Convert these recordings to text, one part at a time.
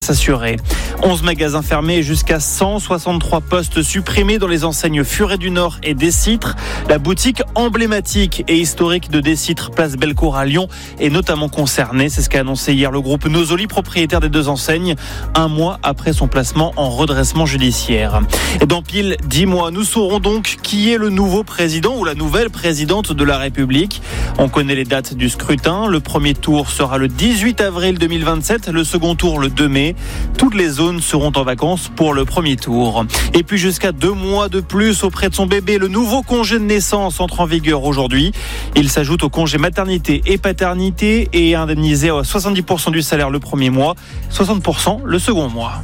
s'assurer. 11 magasins fermés et jusqu'à 163 postes supprimés dans les enseignes Furet du Nord et Décitre. La boutique emblématique et historique de Décitre, place Bellecour à Lyon, est notamment concernée. C'est ce qu'a annoncé hier le groupe Nosoli, propriétaire des deux enseignes, un mois après son placement en redressement judiciaire. Et dans pile 10 mois, nous saurons donc qui est le nouveau président ou la nouvelle présidente de la République. On connaît les dates du scrutin. Le premier tour sera le 18 avril 2027, le second tour le 2 mai. Toutes les zones seront en vacances pour le premier tour. Et puis jusqu'à 2 mois de plus auprès de son bébé, le nouveau congé de naissance entre en vigueur aujourd'hui. Il s'ajoute au congé maternité et paternité et est indemnisé à 70% du salaire le premier mois, 60% le second mois.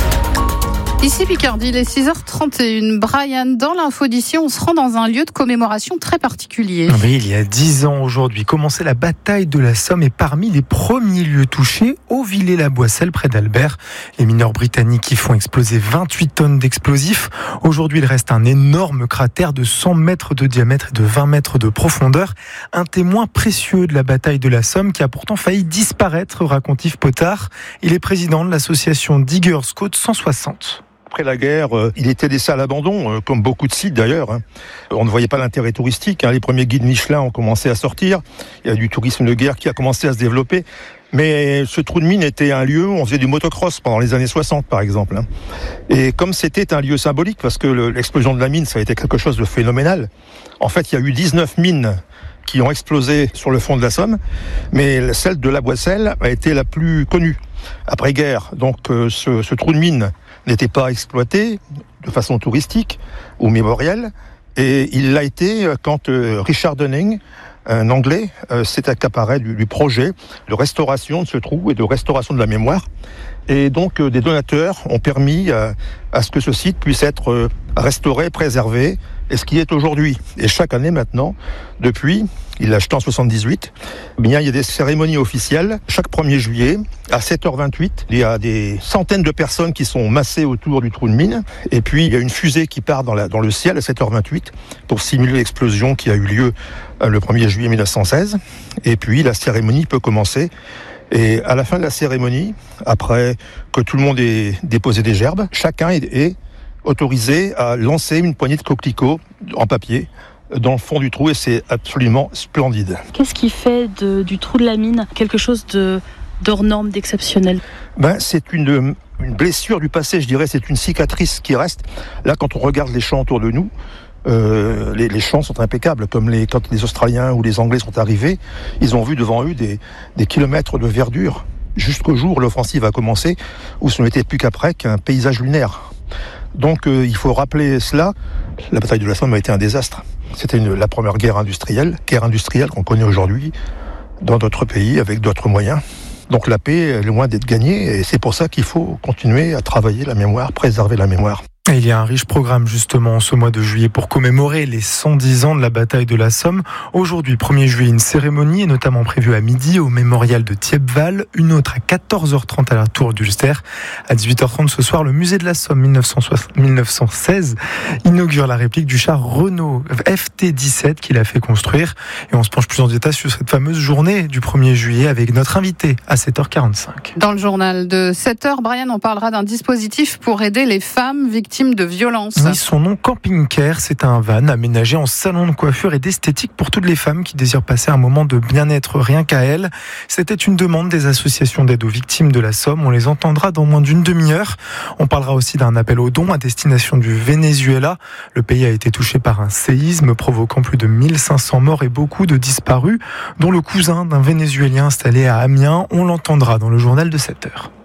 Ici Picardie, il est 6h31. Brian, dans l'info d'ici, on se rend dans un lieu de commémoration très particulier. Oui, il y a 10 ans aujourd'hui, commençait la bataille de la Somme et parmi les premiers lieux touchés, Auvillers-la-Boisselle, près d'Albert. Les mineurs britanniques y font exploser 28 tonnes d'explosifs. Aujourd'hui, il reste un énorme cratère de 100 mètres de diamètre et de 20 mètres de profondeur. Un témoin précieux de la bataille de la Somme qui a pourtant failli disparaître, raconte Yves Potard. Il est président de l'association Diggers Côte 160. Après la guerre, il était laissé à l'abandon, comme beaucoup de sites d'ailleurs. On ne voyait pas l'intérêt touristique. Les premiers guides Michelin ont commencé à sortir. Il y a du tourisme de guerre qui a commencé à se développer. Mais ce trou de mine était un lieu où on faisait du motocross pendant les années 60, par exemple. Et comme c'était un lieu symbolique, parce que l'explosion de la mine, ça a été quelque chose de phénoménal. En fait, il y a eu 19 mines qui ont explosé sur le fond de la Somme, mais celle de la Boisselle a été la plus connue après-guerre. Donc ce trou de mine n'était pas exploité de façon touristique ou mémorielle, et il l'a été quand Richard Dunning, un Anglais, s'est accaparé du projet de restauration de ce trou et de restauration de la mémoire. Et donc des donateurs ont permis à ce que ce site puisse être restauré, préservé, et ce qui est aujourd'hui. Et chaque année maintenant, depuis, il l'a acheté en 78, il y a des cérémonies officielles. Chaque 1er juillet, à 7h28, il y a des centaines de personnes qui sont massées autour du trou de mine. Et puis, il y a une fusée qui part dans le ciel à 7h28 pour simuler l'explosion qui a eu lieu le 1er juillet 1916. Et puis, la cérémonie peut commencer. Et à la fin de la cérémonie, après que tout le monde ait déposé des gerbes, chacun est autorisé à lancer une poignée de coquelicots en papier dans le fond du trou, et c'est absolument splendide. Qu'est-ce qui fait du trou de la mine quelque chose d'hors norme, d'exceptionnel ? C'est une blessure du passé, je dirais, c'est une cicatrice qui reste. Là, quand on regarde les champs autour de nous, les champs sont impeccables, comme quand les Australiens ou les Anglais sont arrivés, ils ont vu devant eux des kilomètres de verdure, jusqu'au jour où l'offensive a commencé, où ce n'était plus qu'après qu'un paysage lunaire. Donc il faut rappeler cela. La bataille de la Somme a été un désastre. C'était la première guerre industrielle qu'on connaît aujourd'hui dans d'autres pays avec d'autres moyens. Donc la paix est loin d'être gagnée, et c'est pour ça qu'il faut continuer à travailler la mémoire, préserver la mémoire. Et il y a un riche programme justement ce mois de juillet pour commémorer les 110 ans de la bataille de la Somme. Aujourd'hui, 1er juillet, une cérémonie est notamment prévue à midi au mémorial de Thiepval, une autre à 14h30 à la tour d'Ulster. À 18h30 ce soir, le musée de la Somme 1916 inaugure la réplique du char Renault FT17 qu'il a fait construire. Et on se penche plus en détail sur cette fameuse journée du 1er juillet avec notre invité à 7h45. Dans le journal de 7h, Brian, on parlera d'un dispositif pour aider les femmes victimes de violence. Oui, son nom Camping Care, c'est un van aménagé en salon de coiffure et d'esthétique pour toutes les femmes qui désirent passer un moment de bien-être rien qu'à elles. C'était une demande des associations d'aide aux victimes de la Somme. On les entendra dans moins d'une demi-heure. On parlera aussi d'un appel aux dons à destination du Venezuela. Le pays a été touché par un séisme provoquant plus de 1500 morts et beaucoup de disparus, dont le cousin d'un Vénézuélien installé à Amiens. On l'entendra dans le journal de 7h.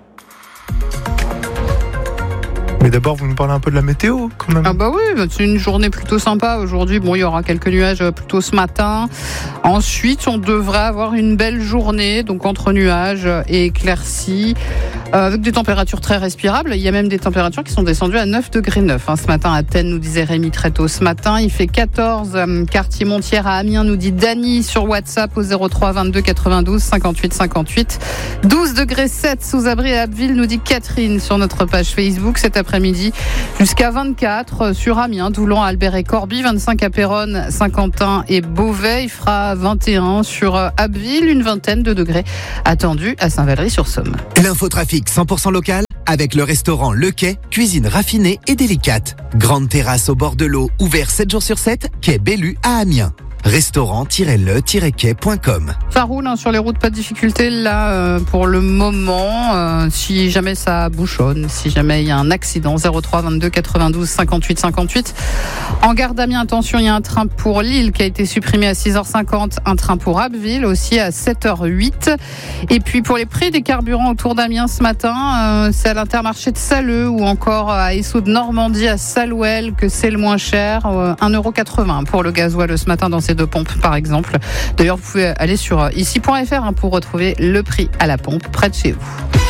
Mais d'abord, vous nous parlez un peu de la météo, quand même. Ah bah oui, c'est une journée plutôt sympa aujourd'hui. Bon, il y aura quelques nuages plutôt ce matin. Ensuite, on devrait avoir une belle journée, donc entre nuages et éclaircies, avec des températures très respirables. Il y a même des températures qui sont descendues à 9,9 degrés ce matin à Athènes, nous disait Rémi très tôt ce matin. Il fait 14, quartier Montière à Amiens, nous dit Dany sur WhatsApp au 03 22 92 58 58. 12,7 degrés sous abri à Abbeville, nous dit Catherine sur notre page Facebook. Cet après l'après-midi jusqu'à 24 sur Amiens, Doulan, Albert et Corbie, 25 à Péronne, Saint-Quentin et Beauvais. Il fera 21 sur Abbeville, une vingtaine de degrés attendus à Saint-Valery-sur-Somme. L'infotrafic 100% local avec le restaurant Le Quai, cuisine raffinée et délicate. Grande terrasse au bord de l'eau, ouvert 7 jours sur 7, quai Bellu à Amiens. Restaurant-le-quai.com. Ça roule sur les routes, pas de difficulté là pour le moment. Si jamais ça bouchonne, si jamais il y a un accident, 03 22 92 58 58. En gare d'Amiens, attention, il y a un train pour Lille qui a été supprimé à 6h50, un train pour Abbeville aussi à 7h08. Et puis pour les prix des carburants autour d'Amiens ce matin, c'est à l'Intermarché de Salleux ou encore à Essau de Normandie à Salouel que c'est le moins cher, 1,80€ pour le gasoil ce matin dans ces deux pompes par exemple. D'ailleurs, vous pouvez aller sur ici.fr pour retrouver le prix à la pompe près de chez vous.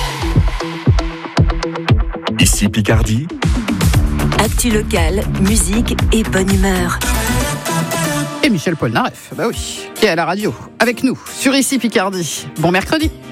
Ici Picardie. Actu locale, musique et bonne humeur. Et Michel Polnareff, bah oui, qui est à la radio avec nous sur Ici Picardie. Bon mercredi.